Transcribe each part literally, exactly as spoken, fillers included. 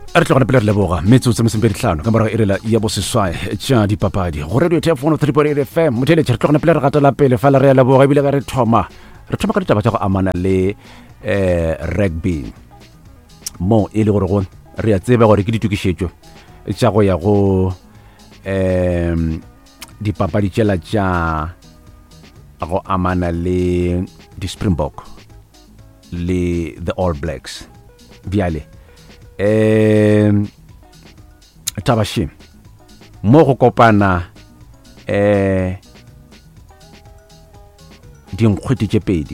re tlo gona pele re leboga metsotso mesempedi tlhano ka morago e rela ya boseswae tša dipapadi go radio T F one oh three point eight F M motheletše re tlo gona pele re gatela pele fa la re ya leboga ebile ga re thoma re thoma ka ditaba tša go amana le eh rugby mo e le gore go re a tseba gore ke ditukišetšo tša go ya go um dipapadi tšela tša go amana le di Springbok le the All Blacks bjale um tabashi mo go kopana eh dinkgwete tše pedi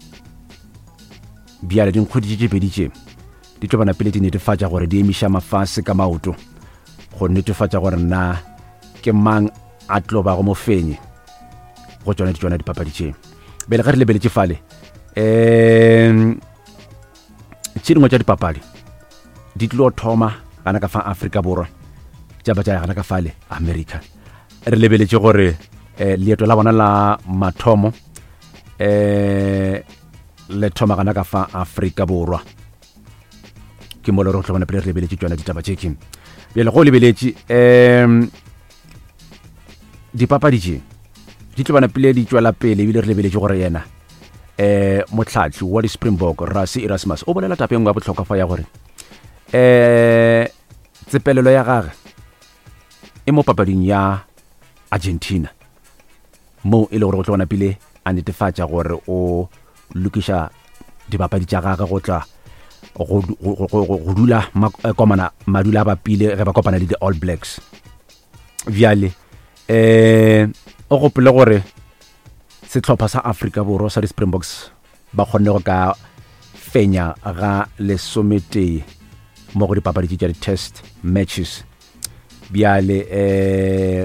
bjale dinkgwete tše pedi tše di tlo bana pele di netefatša gore di emiša mafase ka maoto go netefatša gore na ke mang a tlo ba go mofenyi go tšona di tšona dipapadi tše bele ga re lebeletše fale um tše dingwe tša dipapadi di tlo thoma gana ka fa Afrika Borwa tša ba tša gana ka fale America re lebeletše gore eh, leeto la bona la mathomo eh, le thoma gana ka fa Afrika Borwa ke mo le re go tlhobana pele re lebeletše tšona ditaba tše ke bjale go lebeletše um dipapadi tše di tlo bana pele di tšwela pele ebile re lebeletše gore yena eh motlhatli wa di Springbok Rassie Erasmus o bolela tape ngwa botlhokwa fa ya gore eh tsepelelo ya gagwe e mo papading ya Argentina mo e le gore go tlona pele a netefatša gore o lukiša dipapadi tša gagwe go tla go dula komana madula ba pile ge ba kopana le di All Blacks bjale eh o gopole gore setlhopha sa Afrika Borwa sa di Springboks ba kgonne go ka fenya ga lesometee mo go dipapadi tša di test matches bjale eh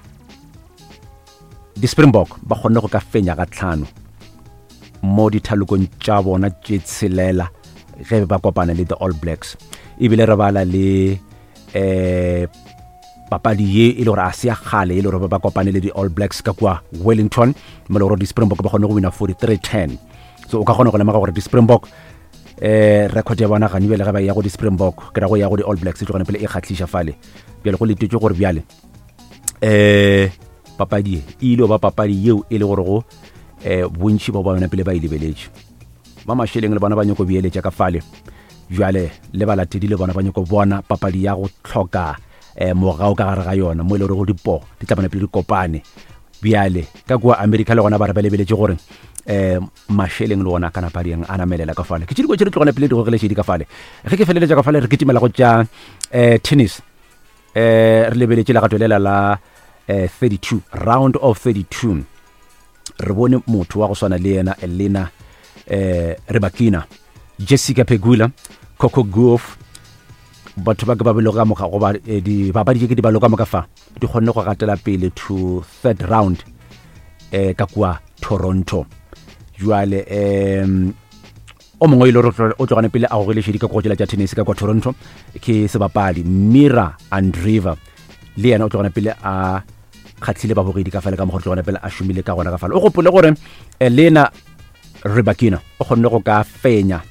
di Springbok ba kgonne go ka fenya ga tlhano mo dithalokong tša bona tše tshelela ge ba kopana le the All Blacks ebile re bala le eh papadi ye e le gore a se ya gale e le gore ba kopane le di All Blacks ka kwa Wellington mo le gore di Springbok ba kgone go wina forty-three ten so o ka kgona go lema gore di Springbok eh record ya bona ga nibele ga ba ya go di Springbok ke ra go ya go di All Blacks tlo gona pele e khatlisha fale bjale go letetse gore bjale eh papadi e ile ba papadi yeo e le gore go eh bontši ba bona pele ba ile beletse ba masheleng le bona ba nyoko bieletša ka fale bjale le balatedi le bona ba nyoko bona papadi ya go tlhoka eh mogao ka gare ga yona mo ile gore go dipo di tla bana pele di kopane bjale ka kwa America le gona ba re ba lebeletse gore eh masheleng le gona kana padieng ana melela ka fale ke tšedi go tšedi tlogona pele di go gele tšedi ka fale ge ke feleletša ka fale re kitimela go tša eh tennis eh re lebeletse la gatolela la eh thirty-two round of thirty-two re bone motho wa go swana le yena Elena eh Rybakina Jessica Pegula Coco Gauff batho ba ke ba beloga mo ga go ba di ba ba di ke di ba loka mo ka fa di kgonne go gatela pele to third round eh ka kwa Toronto jwale em o mongwe ile o tlogane pele a go gele shedi ka go tšela tša tennis ka kwa Toronto ke sebapadi Mira Andreeva le yena o tlogane pele a khatlile ba bogedi ka fale ka mo go tlogane pele a shumile ka gona ka fale o gopole gore Elena Rybakina o kgonne go ka fenya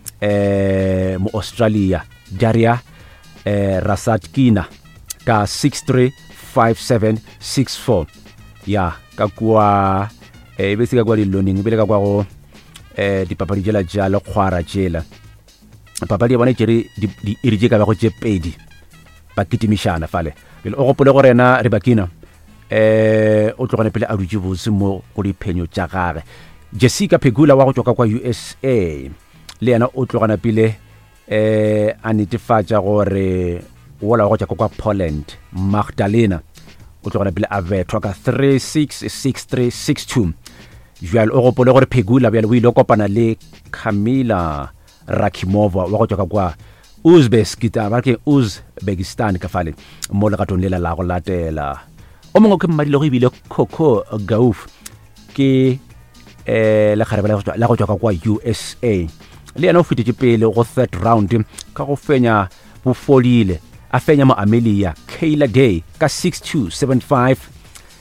eh mo Australia Daria eh Rasatkina ka six three five seven six four ya ka kwa eh be se ka kwa di learning be le ka kwa go eh dipapadi tšela tša le kgwara tšela papadi ya bona tšere di irije ka ba go tše pedi ba kitimishana fale le o gopole gore na Rybakina eh o tlogane pele a dutse botse mo go diphenyo tša gagwe Jessica Pegula wa go tšwa kwa U S A le yena o tlogana pele eh a netefatša gore wola go tšwa kwa Poland Magdalena o tlogana pele a bethwa ka three six six three six two jwale o gopole gore Pegula bjale o ile kopana le Kamila Rakimova wa go tšwa kwa Uzbekistan ba ke Uzbekistan ka fale mo le gatong lela la go latela o mongwe ke mmadile go ibile Coco Gauff ke eh la kgarebe la go tšwa kwa U S A le yena o fitetse pele go third round ka go fenya bo folile a fenya mo Amelia Kayla Day ka six two seven five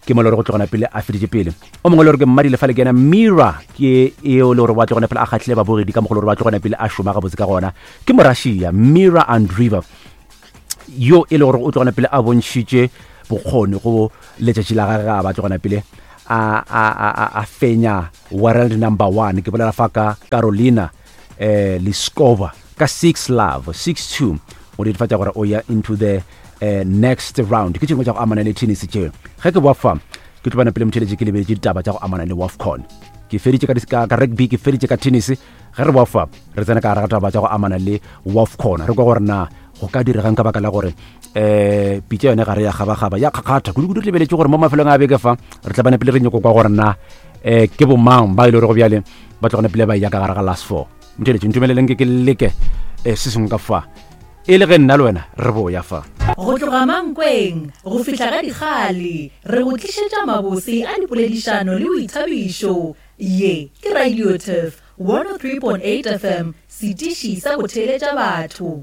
ke mo le go tlogana pele a feditse pele o mongwe le re ke mmadi le fa le kena Mira ke eo le gore wa tlogana pele a khatlile ba bogedi ka mo go le wa tlogana pele a shoma ga botse ka gona ke mo Russia Mira Andreeva yo e le gore o tlogana pele a bontshitse bokgoni go letšatši la gagwe ga ba tlogana pele a a a a fenya world number one ke bolela fa ka Carolina eh Liskova ka six love six two o di fatsa gore o ya into the uh, next round ke tšengwe tša go amana le tennis tšeo ge ke boa fa ke tlo bana pele motšheletše ke lebetse ditaba tša go amana le WAFCON ke feditše ka rugby ke feditše ka tennis ge re boa fa re tsena ka rata taba tša go amana le WAFCON re kwa gore na go ka diregang ka baka la gore eh pitša yone gare ya gaba-gaba ya kgakgatha kudu-kudu lebeletse gore mo mafelong a beke fa re tla bana pele re nyoko kwa gore na eh ke bomang ba ile re go bjale ba tlogana pele ba ya ka gare ga last four motšheletše ntumeleleng ke ke leke eh se sengwe ka fa e le ge nna le wena re bo ya fa go tloga mankweng go fihla ka dikgale re go tlišetša mabose a dipoledišano le boithabišo ye ke Radio Turf one oh three point eight F M setiši sa go theletša batho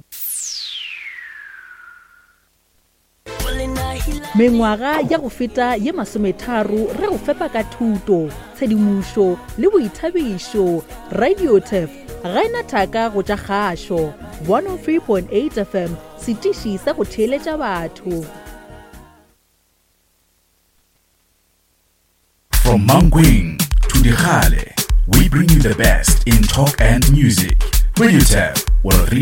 mengwaga ya go feta ye masometharo re go fepa ka thuto tshedimušo le boithabišo Radio Turf ga ena thaka go tša kgašo one oh three point eight F M setiši sa go theletša batho. From Mankweng to Dikgale, we bring you the best in talk and music. Radio Turf one oh three